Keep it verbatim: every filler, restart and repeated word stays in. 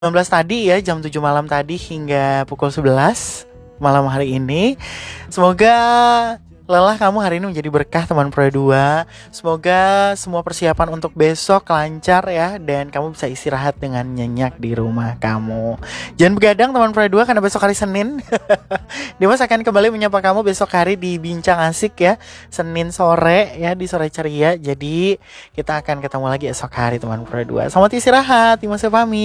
sembilan belas tadi ya, jam tujuh malam tadi hingga pukul sebelas malam hari ini. Semoga lelah kamu hari ini menjadi berkah teman Pro dua. Semoga semua persiapan untuk besok lancar ya, dan kamu bisa istirahat dengan nyenyak di rumah kamu. Jangan begadang teman Pro dua, karena besok hari Senin Dimas akan kembali menyapa kamu besok hari di Bincang Asik ya, Senin sore ya, di Sore Ceria. Jadi kita akan ketemu lagi esok hari teman Pro dua. Selamat istirahat, Dimas pamit.